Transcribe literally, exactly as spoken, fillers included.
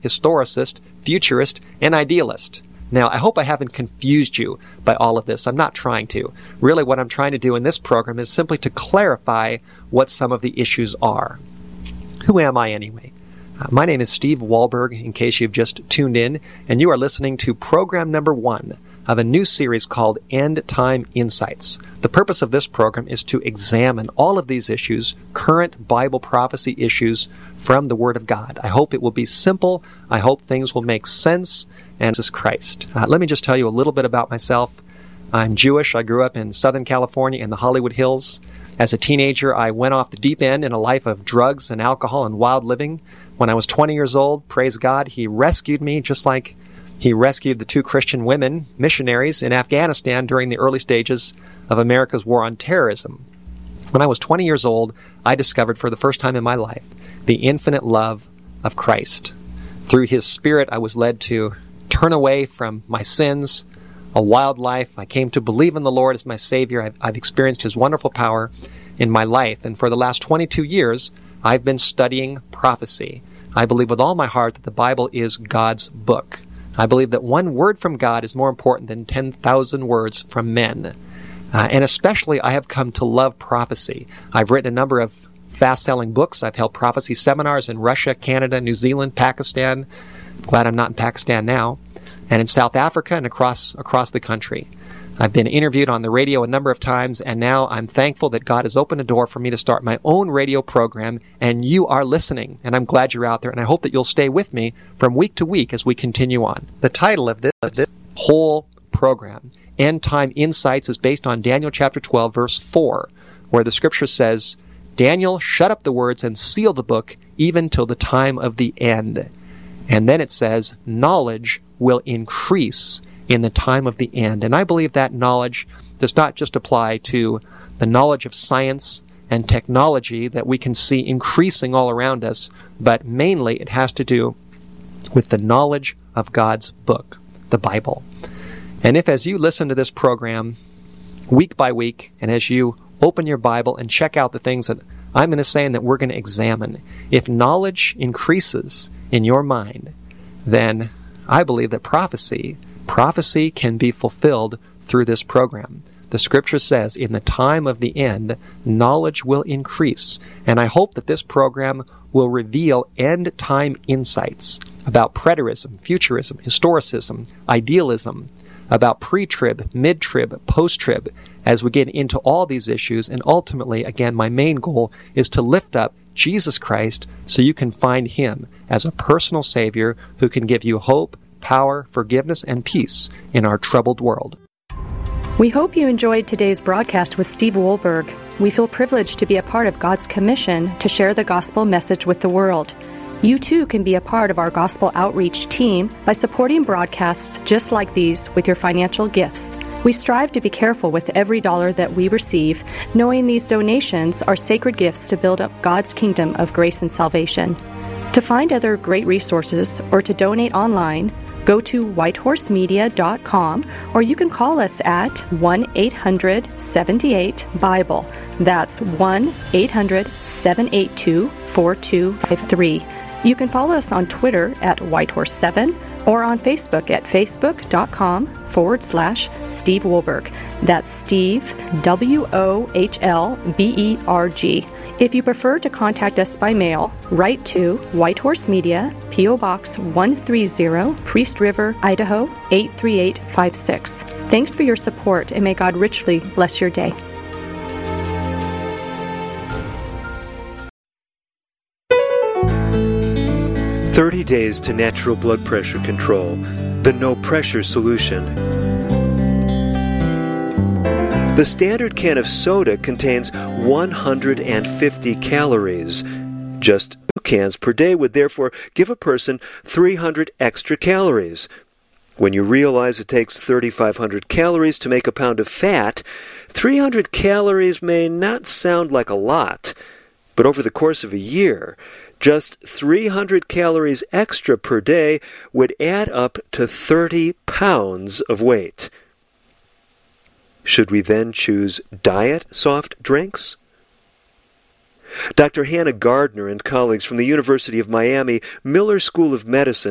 historicist, futurist, and idealist. Now, I hope I haven't confused you by all of this. I'm not trying to. Really, what I'm trying to do in this program is simply to clarify what some of the issues are. Who am I anyway? Uh, my name is Steve Wohlberg, in case you've just tuned in, and you are listening to program number one of a new series called End Time Insights. The purpose of this program is to examine all of these issues, current Bible prophecy issues, from the Word of God. I hope it will be simple. I hope things will make sense. And Jesus Christ. Uh, let me just tell you a little bit about myself. I'm Jewish. I grew up in Southern California in the Hollywood Hills. As a teenager, I went off the deep end in a life of drugs and alcohol and wild living. When I was twenty years old, praise God, He rescued me just like He rescued the two Christian women, missionaries in Afghanistan during the early stages of America's war on terrorism. When I was twenty years old, I discovered for the first time in my life the infinite love of Christ. Through His Spirit, I was led to turn away from my sins, a wild life. I came to believe in the Lord as my Savior. I've, I've experienced His wonderful power in my life. And for the last twenty-two years, I've been studying prophecy. I believe with all my heart that the Bible is God's book. I believe that one word from God is more important than ten thousand words from men. Uh, and especially, I have come to love prophecy. I've written a number of fast-selling books. I've held prophecy seminars in Russia, Canada, New Zealand, Pakistan. Glad I'm not in Pakistan now. And in South Africa and across across the country. I've been interviewed on the radio a number of times, and now I'm thankful that God has opened a door for me to start my own radio program, and you are listening, and I'm glad you're out there, and I hope that you'll stay with me from week to week as we continue on. The title of this, this whole program, End Time Insights, is based on Daniel chapter twelve, verse four, where the scripture says, Daniel, shut up the words and seal the book even till the time of the end. And then it says, knowledge will increase in the time of the end. And I believe that knowledge does not just apply to the knowledge of science and technology that we can see increasing all around us, but mainly it has to do with the knowledge of God's book, the Bible. And if as you listen to this program week by week, and as you open your Bible and check out the things that I'm going to say and that we're going to examine, if knowledge increases in your mind, then I believe that prophecy, prophecy can be fulfilled through this program. The scripture says, in the time of the end, knowledge will increase. And I hope that this program will reveal end-time insights about preterism, futurism, historicism, idealism, about pre-trib, mid-trib, post-trib, as we get into all these issues. And ultimately, again, my main goal is to lift up Jesus Christ so you can find Him as a personal Savior who can give you hope, power, forgiveness, and peace in our troubled world. We hope you enjoyed today's broadcast with Steve Wohlberg. We feel privileged to be a part of God's commission to share the gospel message with the world. You too can be a part of our gospel outreach team by supporting broadcasts just like these with your financial gifts. We strive to be careful with every dollar that we receive, knowing these donations are sacred gifts to build up God's kingdom of grace and salvation. To find other great resources or to donate online, go to whitehorse media dot com, or you can call us at one eight hundred seven eight Bible. That's one eight hundred seven eight two four two five three. You can follow us on Twitter at whitehorse seven or on Facebook at facebook.com forward slash Steve Wohlberg. That's Steve, W O H L B E R G. If you prefer to contact us by mail, write to Whitehorse Media, P O Box one thirty, Priest River, Idaho eight three eight five six. Thanks for your support, and may God richly bless your day. thirty days to natural blood pressure control. The no pressure solution. The standard can of soda contains one hundred fifty calories. Just two cans per day would therefore give a person three hundred extra calories. When you realize it takes thirty-five hundred calories to make a pound of fat, three hundred calories may not sound like a lot, but over the course of a year, just three hundred calories extra per day would add up to thirty pounds of weight. Should we then choose diet soft drinks? Doctor Hannah Gardner and colleagues from the University of Miami Miller School of Medicine